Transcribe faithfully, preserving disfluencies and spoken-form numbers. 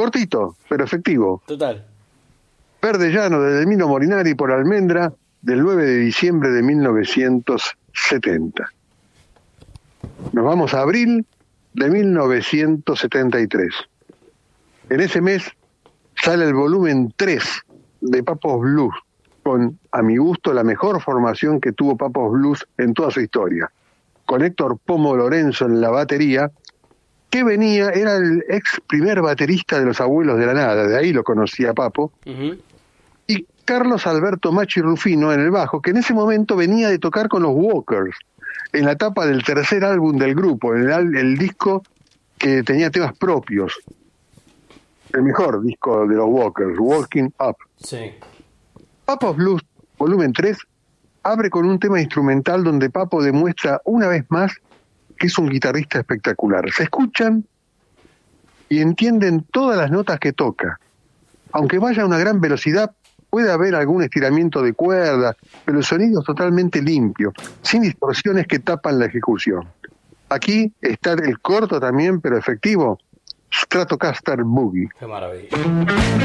cortito, pero efectivo. Total. Verde Llano de Mino Molinari por Almendra, del nueve de diciembre de mil novecientos setenta. Nos vamos a abril de mil novecientos setenta y tres. En ese mes sale el volumen tres de Papos Blues, con, a mi gusto, la mejor formación que tuvo Papos Blues en toda su historia, con Héctor Pomo Lorenzo en la batería, que venía, era el ex primer baterista de Los Abuelos de la Nada, de ahí lo conocía Papo, uh-huh. Y Carlos Alberto Machi Rufino en el bajo, que en ese momento venía de tocar con los Walkers, en la etapa del tercer álbum del grupo, en el, el disco que tenía temas propios, el mejor disco de los Walkers, Walking Up. Sí. Papos Blues, volumen tres, abre con un tema instrumental donde Papo demuestra una vez más que es un guitarrista espectacular. Se escuchan y entienden todas las notas que toca. Aunque vaya a una gran velocidad, puede haber algún estiramiento de cuerda, pero el sonido es totalmente limpio, sin distorsiones que tapan la ejecución. Aquí está el corto también, pero efectivo, Stratocaster Boogie. Qué maravilla.